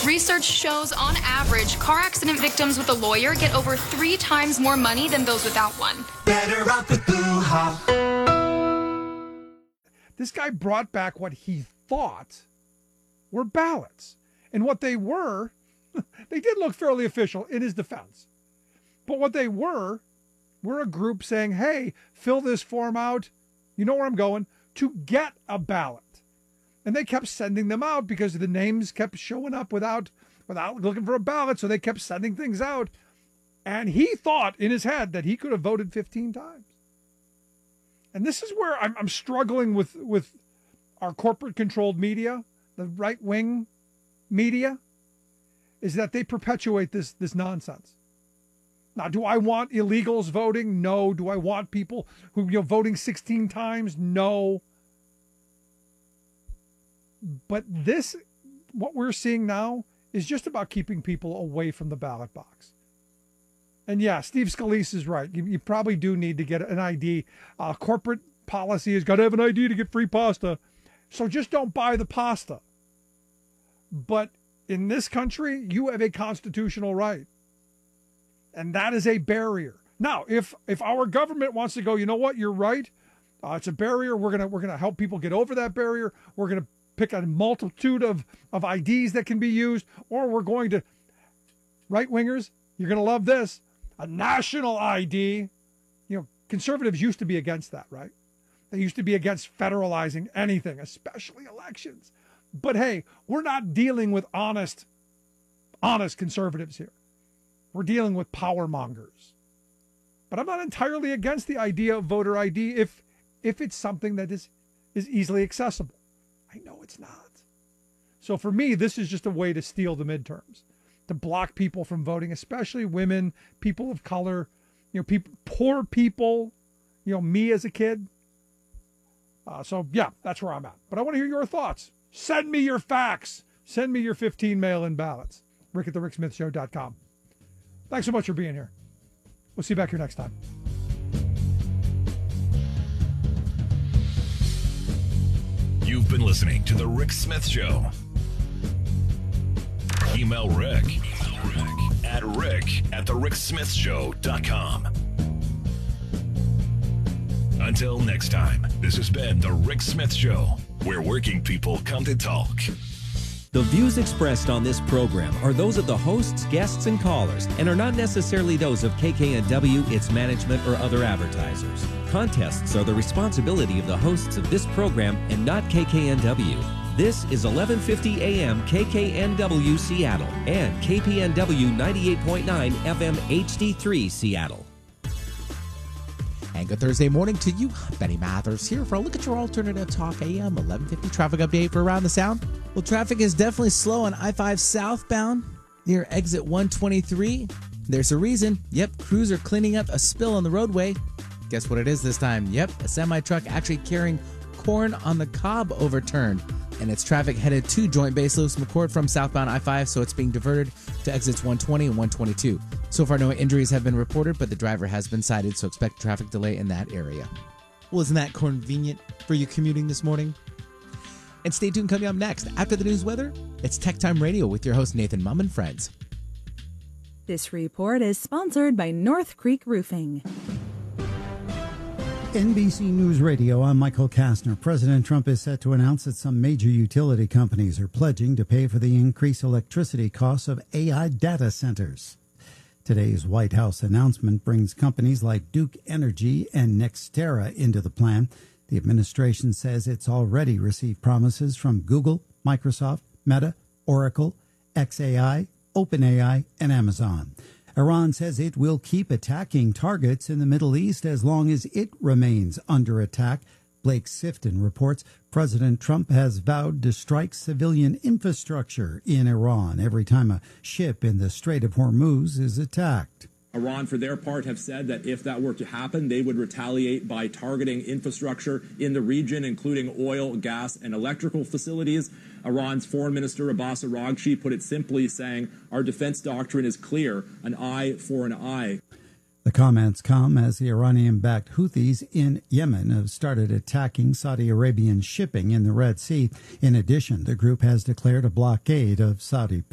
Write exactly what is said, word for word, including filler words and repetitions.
Research shows, on average, car accident victims with a lawyer get over three times more money than those without one. Better off with Boo-ha. This guy brought back what he thought were ballots. And what they were, they did look fairly official in his defense. But what they were, were a group saying, hey, fill this form out. You know where I'm going, to get a ballot. And they kept sending them out because the names kept showing up without, without looking for a ballot. So they kept sending things out. And he thought in his head that he could have voted fifteen times. And this is where I'm, I'm struggling with, with our corporate-controlled media, the right-wing media, is that they perpetuate this, this nonsense. Now, do I want illegals voting? No. Do I want people who, you know, voting sixteen times? No. But this, what we're seeing now, is just about keeping people away from the ballot box. And yeah, Steve Scalise is right. You, you probably do need to get an I D. Uh, corporate policy has got to have an I D to get free pasta. So just don't buy the pasta. But in this country, you have a constitutional right. And that is a barrier. Now, if if our government wants to go, you know what, you're right. Uh, it's a barrier. We're gonna we're gonna help people get over that barrier. We're gonna pick a multitude of, of I Ds that can be used, or we're going to, right wingers, you're gonna love this. A national I D. You know, conservatives used to be against that, right? They used to be against federalizing anything, especially elections. But hey, we're not dealing with honest, honest conservatives here. We're dealing with power mongers. But I'm not entirely against the idea of voter I D if if it's something that is, is easily accessible. I know it's not. So for me, this is just a way to steal the midterms, to block people from voting, especially women, people of color, you know, people, poor people, you know, me as a kid. Uh, so, yeah, that's where I'm at. But I want to hear your thoughts. Send me your facts. Send me your fifteen mail-in ballots. Rick at the rick smith show dot com. Thanks so much for being here. We'll see you back here next time. You've been listening to The Rick Smith Show. Email Rick, Email Rick at rick at the rick smith show dot com. Until next time, this has been The Rick Smith Show, where working people come to talk. The views expressed on this program are those of the hosts, guests, and callers, and are not necessarily those of K K N W, its management, or other advertisers. Contests are the responsibility of the hosts of this program and not K K N W. This is eleven fifty A M K K N W Seattle and K P N W ninety-eight point nine F M H D three Seattle. And good Thursday morning to you. Benny Mathers here for a look at your alternative talk A M eleven fifty traffic update for Around the Sound. Well, traffic is definitely slow on I five southbound near exit one twenty-three. There's a reason. Yep, crews are cleaning up a spill on the roadway. Guess what it is this time? Yep, a semi-truck actually carrying corn on the cob overturned. And it's traffic headed to Joint Base Lewis McChord from southbound I five, so it's being diverted to exits one twenty and one twenty-two. So far, no injuries have been reported, but the driver has been cited, so expect traffic delay in that area. Well, isn't that convenient for you commuting this morning? And stay tuned, coming up next, after the news weather, it's Tech Time Radio with your host, Nathan Mum and friends. This report is sponsored by North Creek Roofing. N B C News Radio, I'm Michael Kastner. President Trump is set to announce that some major utility companies are pledging to pay for the increased electricity costs of A I data centers. Today's White House announcement brings companies like Duke Energy and NextEra into the plan. The administration says it's already received promises from Google, Microsoft, Meta, Oracle, xAI, OpenAI, and Amazon. Iran says it will keep attacking targets in the Middle East as long as it remains under attack. Blake Sifton reports President Trump has vowed to strike civilian infrastructure in Iran every time a ship in the Strait of Hormuz is attacked. Iran, for their part, have said that if that were to happen, they would retaliate by targeting infrastructure in the region, including oil, gas, and electrical facilities. Iran's Foreign Minister Abbas Araghchi put it simply, saying, "Our defense doctrine is clear, an eye for an eye." The comments come as the Iranian-backed Houthis in Yemen have started attacking Saudi Arabian shipping in the Red Sea. In addition, the group has declared a blockade of Saudi